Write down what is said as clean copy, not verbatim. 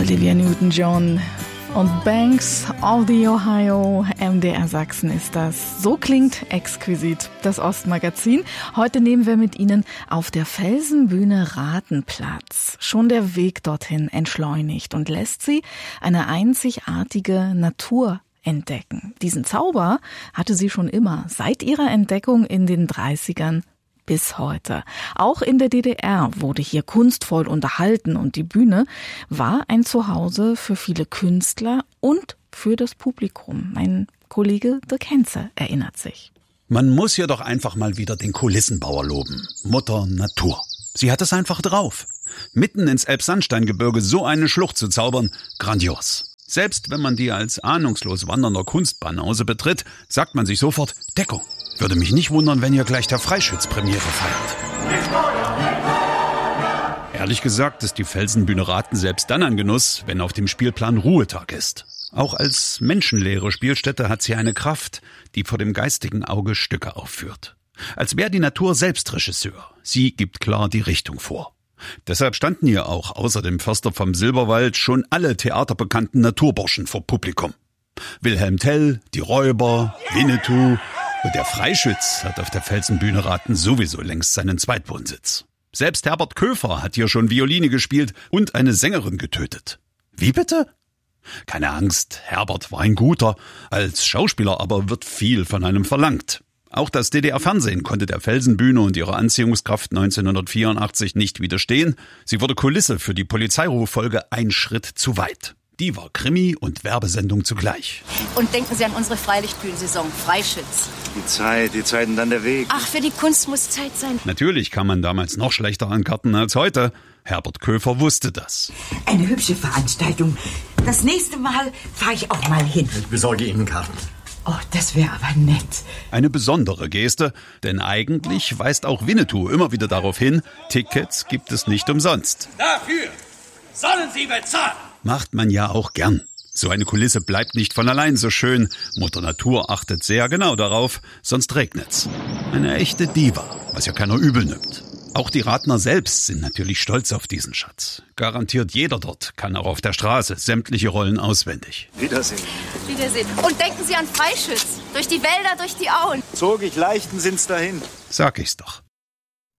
Olivia Newton-John und Banks of the Ohio, MDR Sachsen ist das. So klingt exquisit das Ostmagazin. Heute nehmen wir mit Ihnen auf der Felsenbühne Raten Platz. Schon der Weg dorthin entschleunigt und lässt Sie eine einzigartige Natur entdecken. Diesen Zauber hatte sie schon immer, seit ihrer Entdeckung in den 30ern bis heute. Auch in der DDR wurde hier kunstvoll unterhalten und die Bühne war ein Zuhause für viele Künstler und für das Publikum. Mein Kollege Dirk Henze erinnert sich. Man muss ja doch einfach mal wieder den Kulissenbauer loben. Mutter Natur. Sie hat es einfach drauf. Mitten ins Elbsandsteingebirge so eine Schlucht zu zaubern, grandios. Selbst wenn man die als ahnungslos wandernder Kunstbanause betritt, sagt man sich sofort Deckung. Würde mich nicht wundern, wenn hier gleich der Freischütz Premiere feiert. Ehrlich gesagt ist die Felsenbühne Raten selbst dann ein Genuss, wenn auf dem Spielplan Ruhetag ist. Auch als menschenleere Spielstätte hat sie eine Kraft, die vor dem geistigen Auge Stücke aufführt. Als wäre die Natur selbst Regisseur. Sie gibt klar die Richtung vor. Deshalb standen hier auch außer dem Förster vom Silberwald schon alle theaterbekannten Naturburschen vor Publikum. Wilhelm Tell, die Räuber, Winnetou und der Freischütz hat auf der Felsenbühne Raten sowieso längst seinen Zweitwohnsitz. Selbst Herbert Köfer hat hier schon Violine gespielt und eine Sängerin getötet. Wie bitte? Keine Angst, Herbert war ein guter. Als Schauspieler aber wird viel von einem verlangt. Auch das DDR-Fernsehen konnte der Felsenbühne und ihrer Anziehungskraft 1984 nicht widerstehen. Sie wurde Kulisse für die Polizeiruffolge Ein Schritt zu weit. Die war Krimi- und Werbesendung zugleich. Und denken Sie an unsere Freilichtbühnensaison, Freischütz. Die Zeit und dann der Weg. Ach, für die Kunst muss Zeit sein. Natürlich kam man damals noch schlechter an Karten als heute. Herbert Köfer wusste das. Eine hübsche Veranstaltung. Das nächste Mal fahre ich auch mal hin. Ich besorge Ihnen Karten. Oh, das wäre aber nett. Eine besondere Geste, denn eigentlich weist auch Winnetou immer wieder darauf hin, Tickets gibt es nicht umsonst. Dafür sollen Sie bezahlen. Macht man ja auch gern. So eine Kulisse bleibt nicht von allein so schön. Mutter Natur achtet sehr genau darauf, sonst regnet's. Eine echte Diva, was ja keiner übel nimmt. Auch die Ratner selbst sind natürlich stolz auf diesen Schatz. Garantiert jeder dort kann auch auf der Straße sämtliche Rollen auswendig. Wiedersehen. Wiedersehen. Und denken Sie an Freischütz. Durch die Wälder, durch die Auen. Zog ich leichten Sinns dahin. Sag ich's doch.